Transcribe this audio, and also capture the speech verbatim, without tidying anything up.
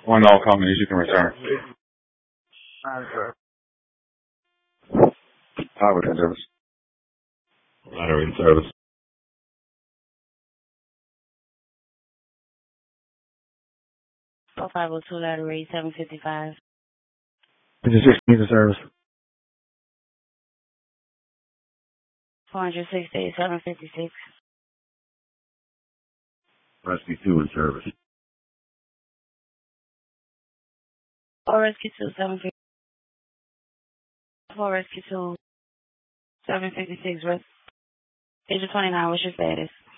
One all companies you can return. Highway service. Lottery service. four five oh two Lottery, seven fifty-five. sixteen service. four hundred sixty, seven fifty-six. Rescue two in service. four Rescue two, seven fifty. four Rescue two, seven fifty-six. Agent twenty-nine, what's your status?